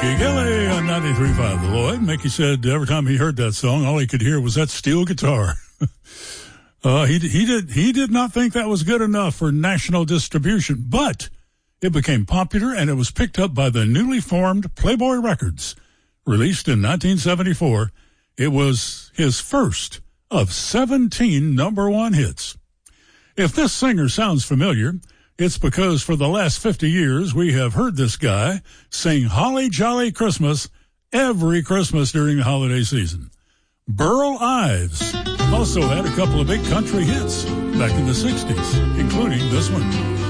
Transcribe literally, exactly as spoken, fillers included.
Mickey Kelly on ninety-three point five The Lloyd. Mickey said every time he heard that song, all he could hear was that steel guitar. uh, he, he, did, he did not think that was good enough for national distribution, but it became popular and it was picked up by the newly formed Playboy Records. Released in nineteen seventy-four, it was his first of seventeen number one hits. If this singer sounds familiar, it's because for the last fifty years, we have heard this guy sing Holly Jolly Christmas every Christmas during the holiday season. Burl Ives also had a couple of big country hits back in the sixties, including this one.